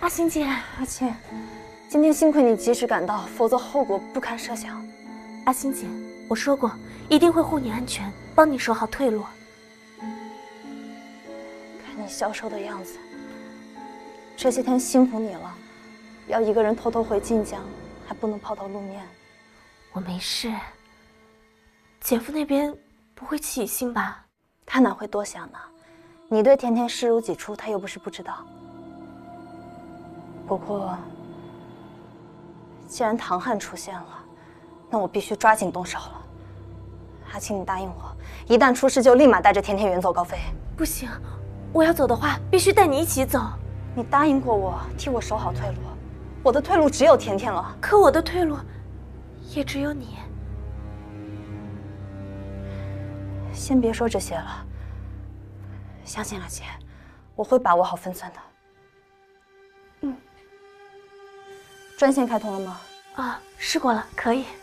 阿星姐， 阿青，今天幸亏你及时赶到，否则后果不堪设想。 阿星姐，我说过一定会护你安全，帮你守好退路。 看你消瘦的样子，这些天辛苦你了，要一个人偷偷回晋江，还不能抛头露面。 我没事，姐夫那边不会起疑心吧？ 他哪会多想呢？你对甜甜视如己出，他又不是不知道。不过，既然唐汉出现了，那我必须抓紧动手了。阿青，你答应我，一旦出事就立马带着甜甜远走高飞。 不行，我要走的话，必须带你一起走。 你答应过我，替我守好退路。我的退路只有甜甜了。 可我的退路，也只有你。 先别说这些了，相信阿姐，我会把握好分寸的。专线开通了吗？ 啊，试过了，可以。